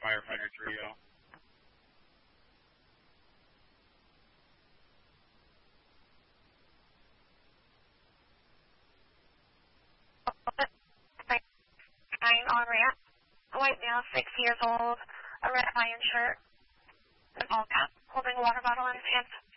firefighter trio. On ramp, a white male, 6 years old, a red Hawaiian shirt, an all cap, holding a water bottle in his hand.